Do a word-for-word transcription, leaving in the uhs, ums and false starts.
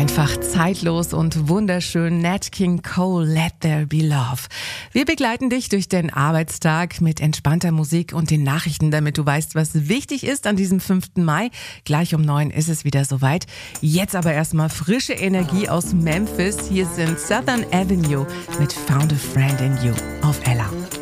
Einfach zeitlos und wunderschön. Nat King Cole, Let There Be Love. Wir begleiten dich durch den Arbeitstag mit entspannter Musik und den Nachrichten, damit du weißt, was wichtig ist an diesem fünften Mai. Gleich um neun ist es wieder soweit. Jetzt aber erstmal frische Energie aus Memphis. Hier sind Southern Avenue mit Found a Friend in You auf Ella.